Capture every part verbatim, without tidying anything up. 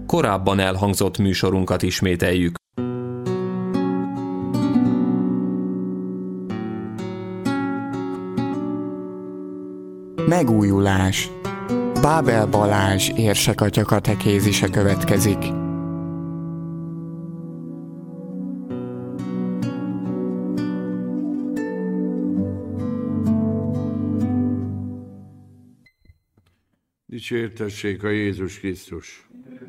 korábban elhangzott műsorunkat ismételjük. Megújulás. Bábel Balázs érsekatya katekézise következik. Dicsértessék a Jézus Krisztus!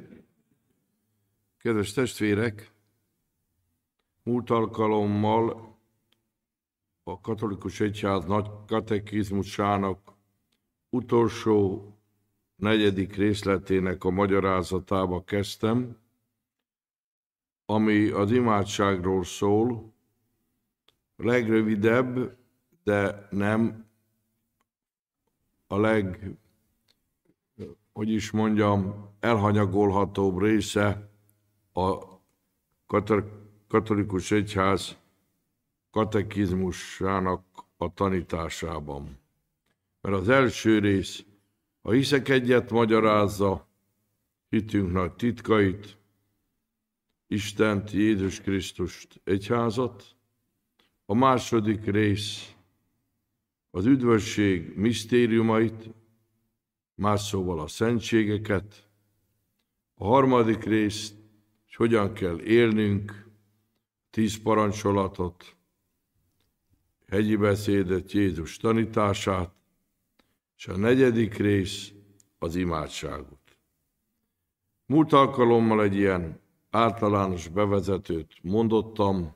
Kedves testvérek, múlt alkalommal a katolikus egyház nagy katekizmusának utolsó negyedik részletének a magyarázatába kezdtem, ami az imádságról szól, legrövidebb, de nem a leg, hogy is mondjam, elhanyagolhatóbb része a katolikus egyház katekizmusának a tanításában. Mert az első rész a hiszek egyet magyarázza, hitünk nagy titkait, Istent, Jézus Krisztust, egyházat. A második rész az üdvösség misztériumait, más szóval a szentségeket. A harmadik rész, hogy hogyan kell élnünk, tíz parancsolatot, hegyi beszédet, Jézus tanítását, és a negyedik rész az imádságot. Múlt alkalommal egy ilyen általános bevezetőt mondottam,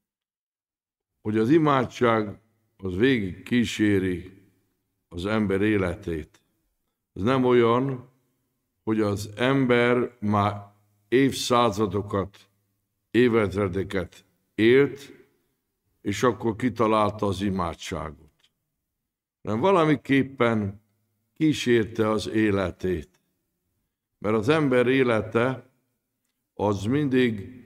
hogy az imádság az végig kíséri az ember életét. Ez nem olyan, hogy az ember már évszázadokat, évezredeket élt, és akkor kitalálta az imádságot. Nem valamiképpen kísérte az életét. Mert az ember élete az mindig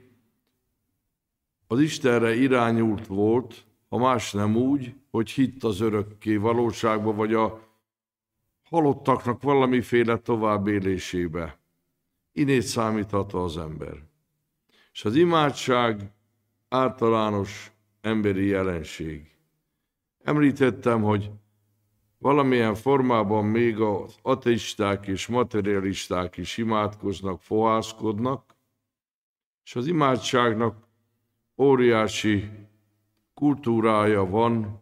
az Istenre irányult volt, ha más nem úgy, hogy hitt az örökké valóságba, vagy a halottaknak valamiféle továbbélésébe. Innét számíthatta az ember. És az imádság általános emberi jelenség. Említettem, hogy valamilyen formában még az ateisták és materialisták is imádkoznak, fohászkodnak, és az imádságnak óriási kultúrája van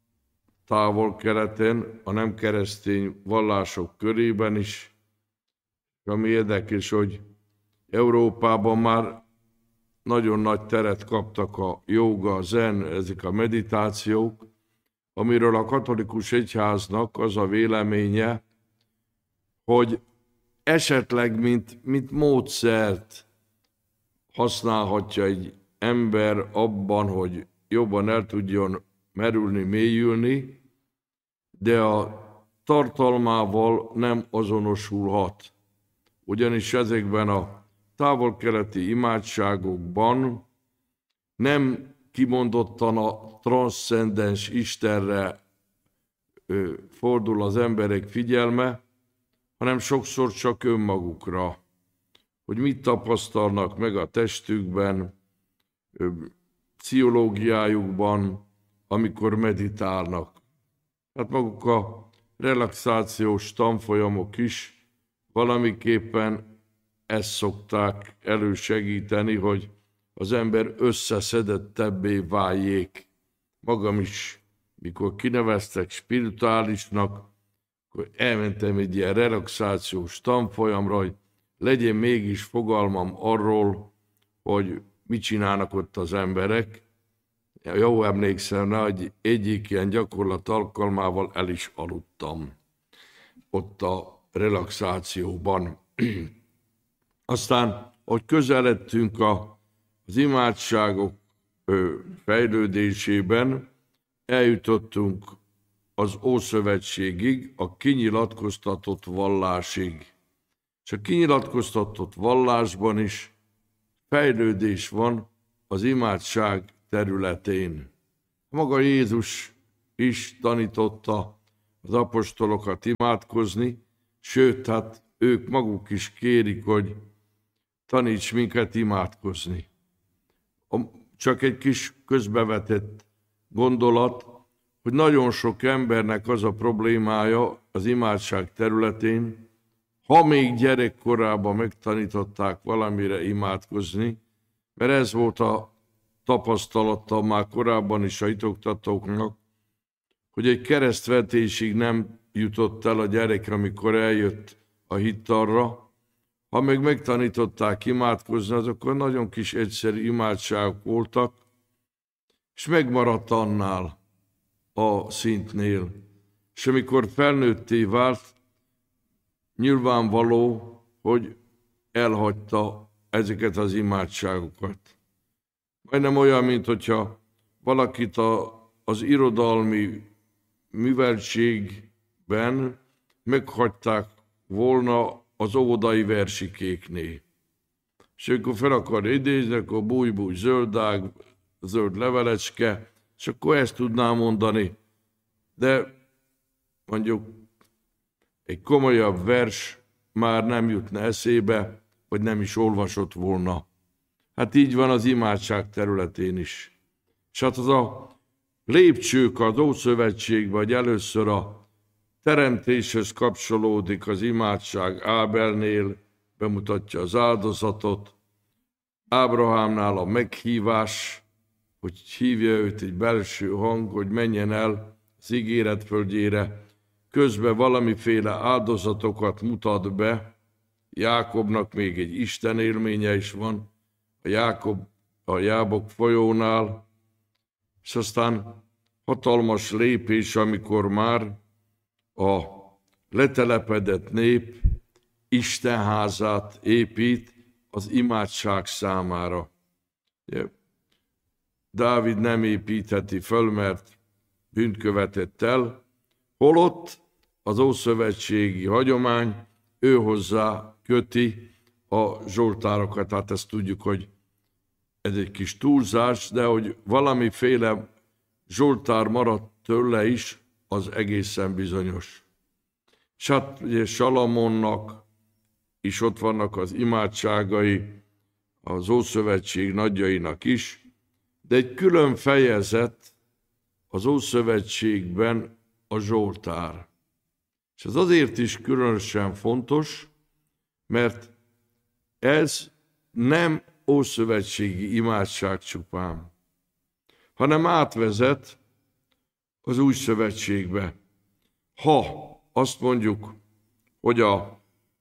Távol-Keleten, a nem keresztény vallások körében is. Ami érdekes, hogy Európában már nagyon nagy teret kaptak a jóga, a zen, ezek a meditációk, amiről a katolikus egyháznak az a véleménye, hogy esetleg, mint, mint módszert használhatja egy ember abban, hogy jobban el tudjon merülni, mélyülni, de a tartalmával nem azonosulhat. Ugyanis ezekben a távol-keleti imádságokban nem kimondottan a transzcendens Istenre ö, fordul az emberek figyelme, hanem sokszor csak önmagukra, hogy mit tapasztalnak meg a testükben, ö, pszichológiájukban, amikor meditálnak. Hát maguk a relaxációs tanfolyamok is valamiképpen ezt szokták elősegíteni, hogy az ember összeszedettebbé váljék. Magam is, mikor kineveztek spirituálisnak, akkor elmentem egy ilyen relaxációs tanfolyamra, hogy legyen mégis fogalmam arról, hogy mit csinálnak ott az emberek. Jó emlékszem rá, hogy egyik ilyen gyakorlat alkalmával el is aludtam ott a relaxációban. Aztán, hogy közeledtünk a, az imádságok ö, fejlődésében, eljutottunk az Ószövetségig, a kinyilatkoztatott vallásig. És a kinyilatkoztatott vallásban is fejlődés van az imádság területén. Maga Jézus is tanította az apostolokat imádkozni, sőt, hát ők maguk is kérik, hogy taníts minket imádkozni. Csak egy kis közbevetett gondolat, hogy nagyon sok embernek az a problémája az imádság területén, ha még gyerekkorában megtanították valamire imádkozni, mert ez volt a tapasztalata már korábban is a hitoktatóknak, hogy egy keresztvetésig nem jutott el a gyerek, amikor eljött a hittarra. Ha meg megtanították imádkozni, azok nagyon kis egyszerű imádságok voltak, és megmaradt annál a szintnél. És amikor felnőtté vált, nyilvánvaló, hogy elhagyta ezeket az imádságokat. Majdnem olyan, mint hogyha valakit a, az irodalmi műveltségben meghagyták volna az óvodai versikéknél. És akkor fel akar idézni, akkor búj-búj, zöldág, zöld levelecske, és akkor ezt tudnám mondani. De mondjuk egy komolyabb vers már nem jutna eszébe, vagy nem is olvasott volna. Hát így van az imádság területén is. És hát az a lépcsők az Ószövetségben, vagy először a teremtéshez kapcsolódik az imádság Ábelnél, bemutatja az áldozatot, Ábrahámnál a meghívás, hogy hívja őt egy belső hang, hogy menjen el az ígéret földjére, közben valamiféle áldozatokat mutat be, Jákobnak még egy Isten élménye is van, a Jákob a Jábok folyónál, és aztán hatalmas lépés, amikor már a letelepedett nép Istenházát épít az imádság számára. Dávid nem építheti föl, mert bűnt követett el, holott az ószövetségi hagyomány ő hozzá köti a zsoltárokat. Tehát ezt tudjuk, hogy ez egy kis túlzás, de hogy valamiféle zsoltár maradt tőle is, az egészen bizonyos. És hát ugye Salamonnak is ott vannak az imádságai, az Ószövetség nagyjainak is, de egy külön fejezet az Ószövetségben a zsoltár. És ez azért is különösen fontos, mert ez nem ószövetségi imádság csupán, hanem átvezet az új szövetségbe. Ha azt mondjuk, hogy a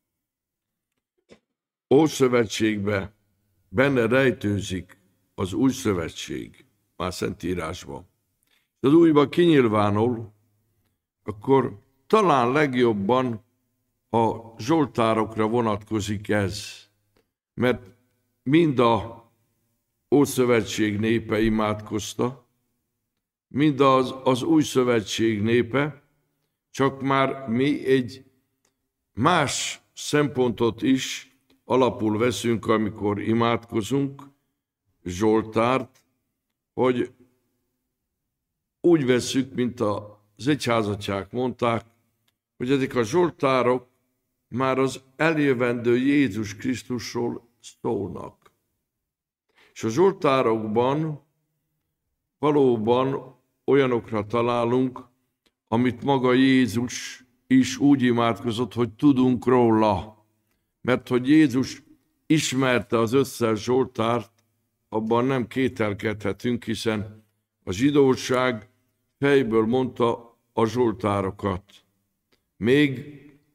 Ószövetségbe benne rejtőzik az új szövetség, már Szentírásban, az újba kinyilvánul, akkor talán legjobban a zsoltárokra vonatkozik ez, mert mind a Ószövetség népe imádkozta, mind az, az új szövetség népe, csak már mi egy más szempontot is alapul veszünk, amikor imádkozunk, zsoltárt, hogy úgy veszük, mint az egyházatják mondták, hogy ezek a zsoltárok már az eljövendő Jézus Krisztusról szólnak. És a zsoltárokban valóban olyanokra találunk, amit maga Jézus is úgy imádkozott, hogy tudunk róla. Mert hogy Jézus ismerte az összes zsoltárt, abban nem kételkedhetünk, hiszen a zsidóság fejből mondta a zsoltárokat. Még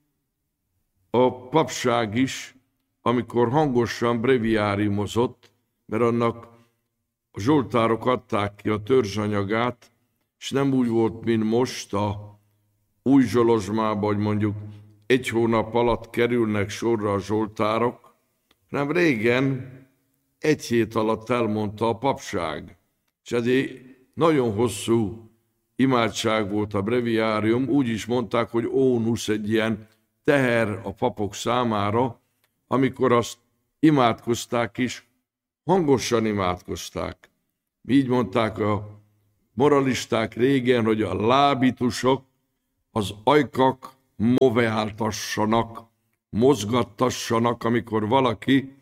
a papság is, amikor hangosan breviáriumozott, mert annak a zsoltárok adták ki a törzsanyagát, és nem úgy volt, mint most a új zsolozsmában, hogy mondjuk egy hónap alatt kerülnek sorra a zsoltárok, hanem régen egy hét alatt elmondta a papság. És ezért nagyon hosszú imádság volt a breviárium, úgy is mondták, hogy ónusz, egy ilyen teher a papok számára, amikor azt imádkozták is, hangosan imádkozták. Így mondták a moralisták régen, hogy a lábitusok, az ajkak moveáltassanak, mozgattassanak, amikor valaki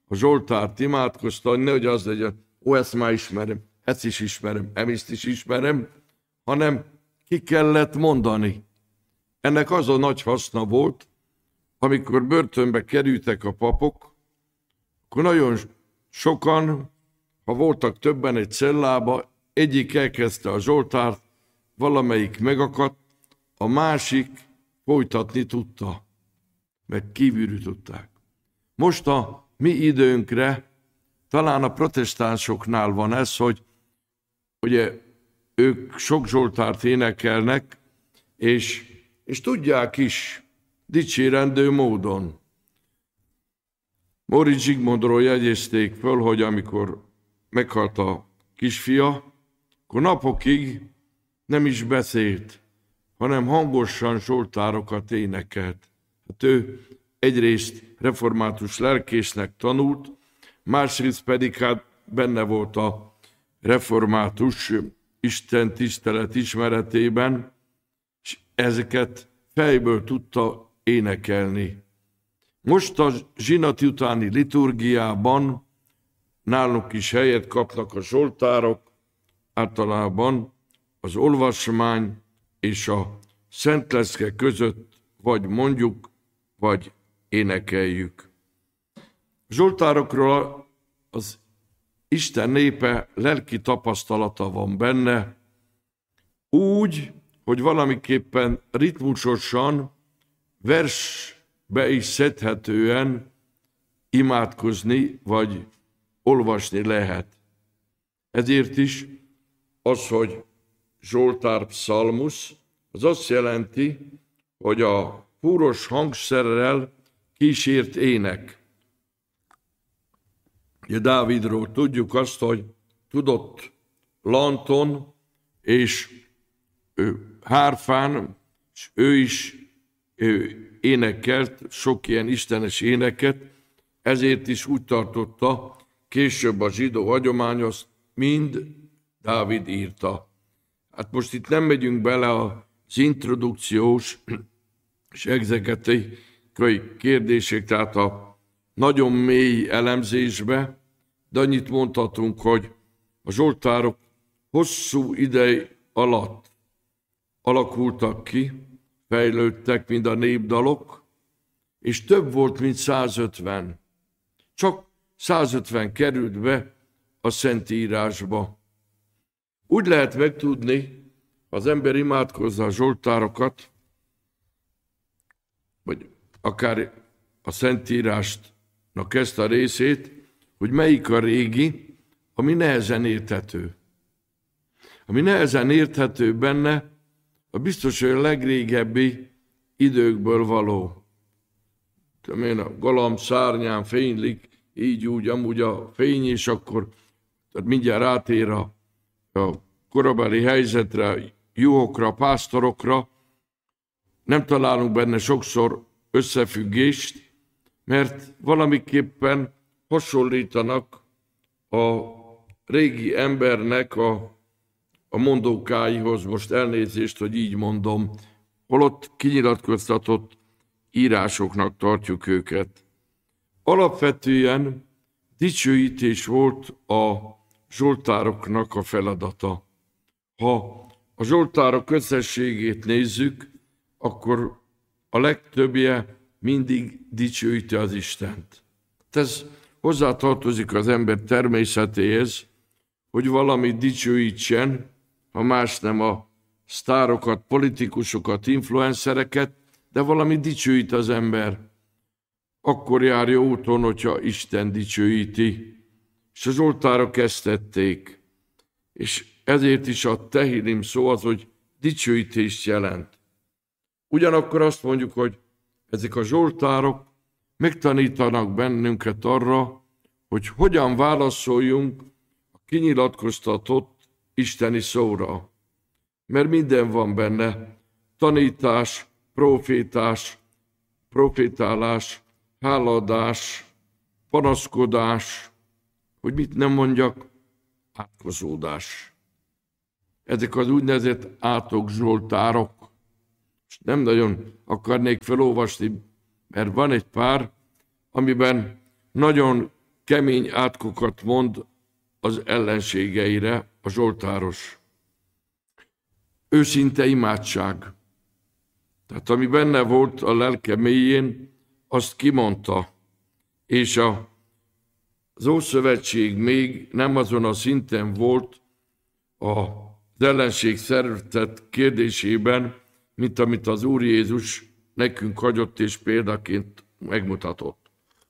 a Zsoltárt imádkozta, hogy nehogy az legyen, ó, ezt már ismerem, ezt is ismerem, ezt is ismerem, hanem ki kellett mondani. Ennek az a nagy haszna volt, amikor börtönbe kerültek a papok, akkor nagyon sokan, ha voltak többen egy cellába, egyik elkezdte a Zsoltárt, valamelyik megakadt, a másik folytatni tudta, meg kívülről tudták. Most a mi időnkre talán a protestánsoknál van ez, hogy ugye ők sok Zsoltárt énekelnek, és, és tudják is dicsérendő módon. Móricz Zsigmondról jegyezték föl, hogy amikor meghalt a kisfia, akkor napokig nem is beszélt, hanem hangosan zsoltárokat énekelt. Hát ő egyrészt református lelkésznek tanult, másrészt pedig hát benne volt a református Isten tisztelet ismeretében, és ezeket fejből tudta énekelni. Most a zsinati utáni liturgiában nálunk is helyet kapnak a zsoltárok, általában az olvasmány és a szentleszke között vagy mondjuk, vagy énekeljük. A zsoltárokról az Isten népe lelki tapasztalata van benne, úgy, hogy valamiképpen ritmusosan, versbe is szedhetően imádkozni, vagy olvasni lehet. Ezért is az, hogy Zsoltár pszalmusz, az azt jelenti, hogy a fúros hangszerrel kísért ének. Ugye Dávidról tudjuk azt, hogy tudott lanton és ő, hárfán, és ő is ő énekelt sok ilyen istenes éneket, ezért is úgy tartotta később a zsidó hagyomány, azt mind Dávid írta. Hát most itt nem megyünk bele az introdukciós és egzegetikai kérdések, tehát a nagyon mély elemzésbe, de annyit mondhatunk, hogy a zsoltárok hosszú idej alatt alakultak ki, fejlődtek, mint a népdalok, és több volt, mint százötven. Csak százötven került be a Szentírásba. Úgy lehet megtudni, ha az ember imádkozza a zsoltárokat, vagy akár a Szentírástnak ezt a részét, hogy melyik a régi, ami nehezen érthető. Ami nehezen érthető benne, a biztos, hogy a legrégebbi időkből való. Én a galamb szárnyán fénylik, így úgy, amúgy a fény, és akkor tehát mindjárt rátér a, a korabeli helyzetre, juhokra, pásztorokra. Nem találunk benne sokszor összefüggést, mert valamiképpen hasonlítanak a régi embernek a, a mondókáihoz, most elnézést, hogy így mondom, holott kinyilatkoztatott írásoknak tartjuk őket. Alapvetően dicsőítés volt a zsoltároknak a feladata. Ha a zsoltárok összességét nézzük, akkor a legtöbbje mindig dicsőíti az Istent. Ez hozzátartozik az ember természetéhez, hogy valamit dicsőítsen, ha más nem a sztárokat, politikusokat, influencereket, de valami dicsőít az ember. Akkor jár jó úton, hogyha Isten dicsőíti. És a zsoltárok ezt tették. És ezért is a Tehillim szó az, hogy dicsőítést jelent. Ugyanakkor azt mondjuk, hogy ezek a zsoltárok megtanítanak bennünket arra, hogy hogyan válaszoljunk a kinyilatkoztatott isteni szóra. Mert minden van benne, tanítás, profétás, profétálás, háladás, panaszkodás, hogy mit nem mondjak, átkozódás. Ezek az úgynevezett átok zsoltárok. Nem nagyon akarnék felolvasni, mert van egy pár, amiben nagyon kemény átkokat mond az ellenségeire a zsoltáros. Őszinte imádság. Tehát ami benne volt a lelke mélyén, azt kimondta. És a, az Ószövetség még nem azon a szinten volt az ellenség szeretet kérdésében, mint amit az Úr Jézus nekünk hagyott és példaként megmutatott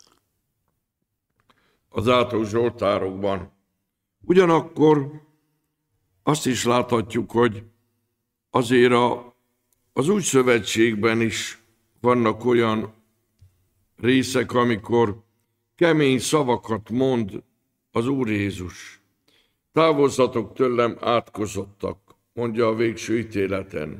az átok zsoltárokban. Ugyanakkor azt is láthatjuk, hogy azért a, az Új Szövetségben is vannak olyan részek, amikor kemény szavakat mond az Úr Jézus. Távozzatok tőlem, átkozottak, mondja a végső ítéleten.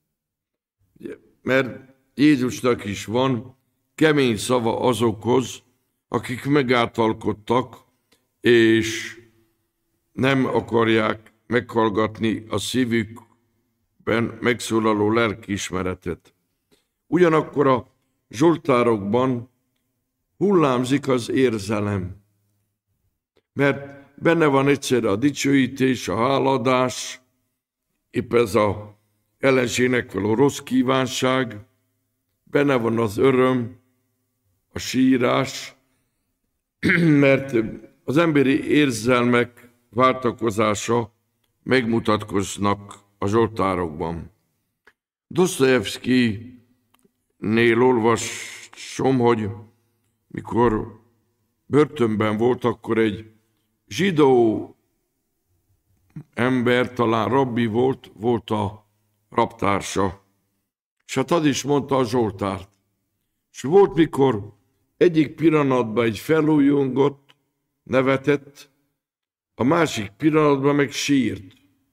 Mert Jézusnak is van kemény szava azokhoz, akik megáltalkodtak, és nem akarják meghallgatni a szívükben megszólaló lelkiismeretet. Ugyanakkor a zsoltárokban hullámzik az érzelem, mert benne van egyszerre a dicsőítés, a háladás, épp ez a ellenségnek való rossz kívánság, benne van az öröm, a sírás, mert az emberi érzelmek váltakozása megmutatkoznak a zsoltárokban. Dosztojevszkinél olvasom, hogy mikor börtönben volt, akkor egy zsidó ember, talán rabbi volt, volt a rabtársa. És hát az is mondta a zsoltárt. És volt, mikor egyik pillanatban egy felújongott, nevetett, a másik pillanatban meg sírt.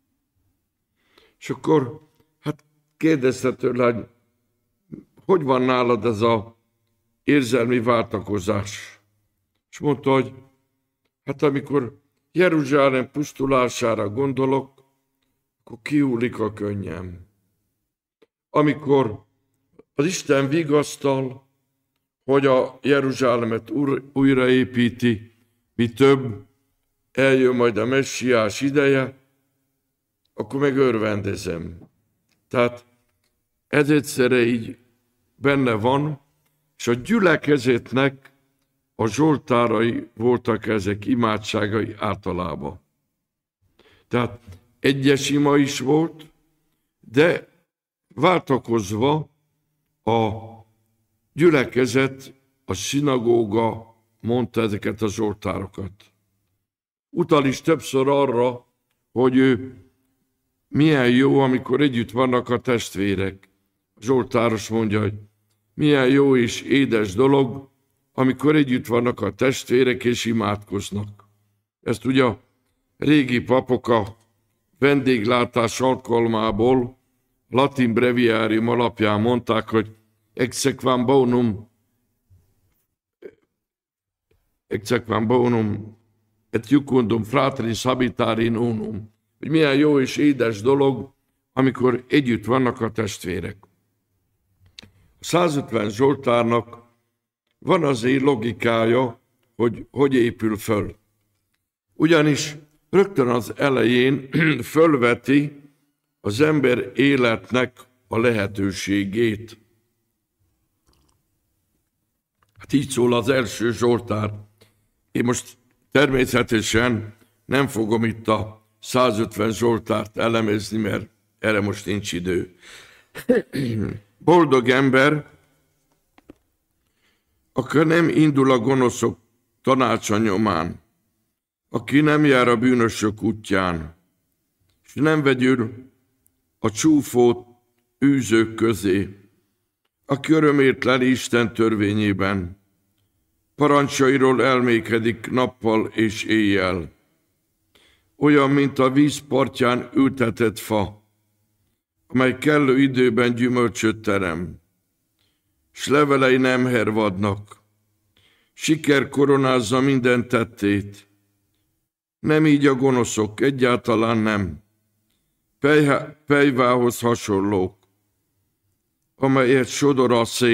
És akkor hát kérdezte tőle, hogy hogy van nálad ez az érzelmi váltakozás? És mondta, hogy hát amikor Jeruzsálem pusztulására gondolok, akkor kiúlik a könnyem. Amikor az Isten vigasztal, hogy a Jeruzsálemet újraépíti, mi több, eljön majd a messiás ideje, akkor meg örvendezem. Tehát ez egyszerre így benne van, és a gyülekezetnek a zsoltárai voltak ezek imádságai általában. Tehát egyes ima is volt, de váltakozva a gyülekezet, a szinagóga mondta ezeket a zsoltárokat. Utal is többször arra, hogy ő milyen jó, amikor együtt vannak a testvérek. A zsoltáros mondja, hogy milyen jó és édes dolog, amikor együtt vannak a testvérek és imádkoznak. Ezt ugye a régi papok a vendéglátás alkalmából latin breviárium alapján mondták, hogy exequam bonum, exequam bonum et jucundum frateris habitari in unum. Hogy milyen jó és édes dolog, amikor együtt vannak a testvérek. A százötven zsoltárnak van azért logikája, hogy hogy épül föl. Ugyanis rögtön az elején fölveti az ember életnek a lehetőségét. Hát így szól az első zsoltár. Én most természetesen nem fogom itt a százötven zsoltárt elemezni, mert erre most nincs idő. Boldog ember, aki nem indul a gonoszok tanácsa nyomán, aki nem jár a bűnösök útján, és nem vegyül a csúfót űzők közé, aki örömért leli Isten törvényében, parancsairól elmékedik nappal és éjjel, olyan, mint a vízpartján ültetett fa, amely kellő időben gyümölcsöt terem, s levelei nem hervadnak. Siker koronázza minden tettét. Nem így a gonoszok, egyáltalán nem. Pejvához hasonlók, amelyet sodor a szél.